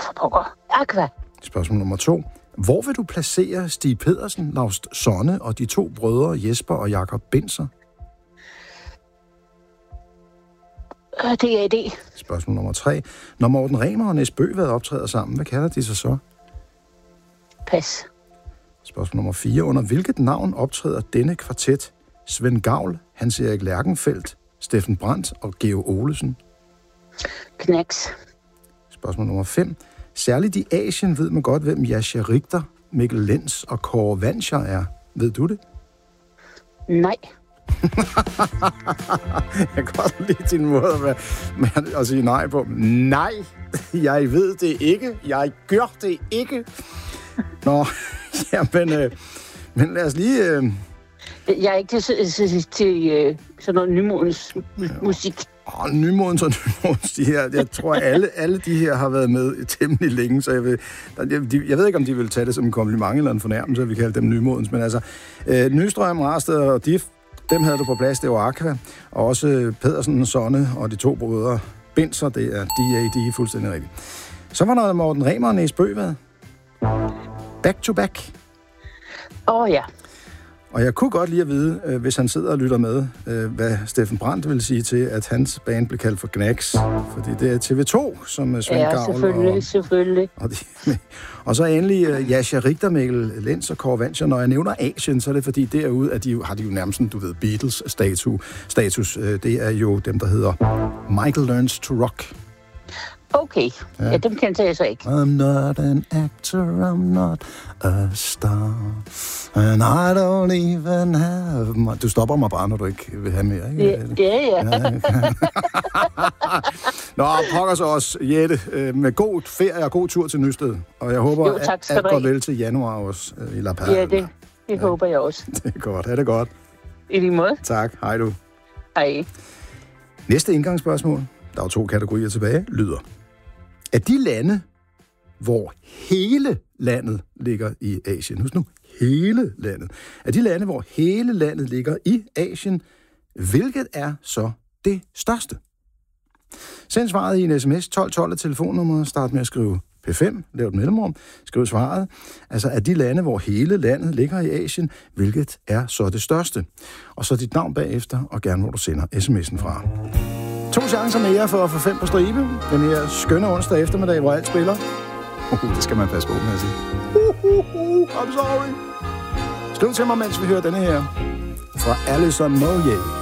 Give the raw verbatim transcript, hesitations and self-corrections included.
for pokker. Aqua. Spørgsmål nummer to. Hvor vil du placere Stig Pedersen, Laust Sonne og de to brødre Jesper og Jakob Binzer? Uh, det er det. Spørgsmål nummer tre. Når Morten Remer og Nis Bøgvad optræder sammen, hvad kalder de sig så? Pas. Spørgsmål nummer fire. Under hvilket navn optræder denne kvartet? Svend Gavl, Hans-Erik Lerkenfeldt, Steffen Brandt og Geo Olesen? Knacks. Spørgsmål nummer fem. Særligt i Asien ved man godt, hvem Jascha Richter, Mikkel Lenz og Kåre Vanscher er. Ved du det? Nej. Jeg kan godt lide din måde at, være, med at sige nej på. Nej, jeg ved det ikke. Jeg gør det ikke. Nå, jamen, øh, men lad os lige... Øh... Jeg er ikke til, til, til øh, sådan noget nymodens musik. Åh, oh, nymodens og nymodens, de her. Jeg tror, alle, alle de her har været med temmelig længe, så jeg, vil, de, jeg ved ikke, om de vil tage det som en kompliment eller en fornærmelse, at vi kalder dem nymodens, men altså, øh, Nystrøm, Rasted og Diff, dem havde du på plads, det var Aqua, og også Pedersen, Sonne og de to brødre Binzer, det er D A D, fuldstændig rigtigt. Så var der Morten Remer og Nis Bøgvad. Back to back. Åh oh, ja. Og jeg kunne godt lige at vide, øh, hvis han sidder og lytter med, øh, hvad Steffen Brandt vil sige til, at hans band blev kaldt for Knacks. Fordi det er T V to, som er Svend Gavl. Ja, selvfølgelig, og, selvfølgelig. Og, de, og så endelig uh, Jascha Richter, Mikkel Lenz og Kåre Vanscher. Når jeg nævner Asien, så er det fordi derude, at de har de jo nærmest, du ved, Beatles-status. Status. Det er jo dem, der hedder Michael Learns to Rock. Okay, ja, ja dem kendte jeg så ikke. I'm not an actor, I'm not a star, and I don't even have... My... Du stopper mig bare, når du ikke vil have mere, ikke? Ja, ja. ja. Nå, pokker så også, Jette, med god ferie og god tur til Nysted. Og jeg håber, jo, tak, at alt går vel til januar også i La Paz. Ja, det, det ja. håber jeg også. Det er godt, ha' det godt. I lige måde. Tak, hej du. Hej. Næste indgangsspørgsmål, der er to kategorier tilbage, lyder: af de lande, hvor hele landet ligger i Asien, husk nu, hele landet, af de lande, hvor hele landet ligger i Asien, hvilket er så det største? Send svaret i en sms, tolv tolv er telefonnummeret, start med at skrive P fem, lav et mellemrum, skriv svaret. Altså af de lande, hvor hele landet ligger i Asien, hvilket er så det største? Og så dit navn bagefter, og gerne hvor du sender sms'en fra. To chancer mere for at få fem på stribe. Den her skønne onsdag eftermiddag, hvor alt spiller. Uh, det skal man passe på med at sige. Uh, uh, uh, I'm sorry. Skriv til mig, mens vi hører denne her fra Alison Moyet.